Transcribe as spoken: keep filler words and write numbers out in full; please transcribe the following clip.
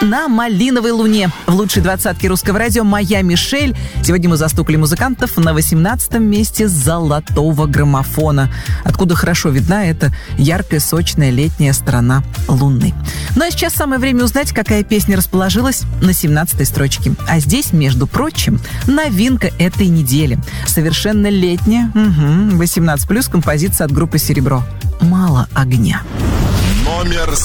На малиновой луне. В лучшей двадцатке русского радио «Моя Мишель». Сегодня мы застукали музыкантов на восемнадцатом месте золотого граммофона, откуда хорошо видна эта яркая, сочная летняя сторона Луны. Ну а сейчас самое время узнать, какая песня расположилась на семнадцатой строчке. А здесь, между прочим, новинка этой недели. Совершенно летняя, угу, восемнадцать плюс, композиция от группы «Серебро». «Мало огня». Номер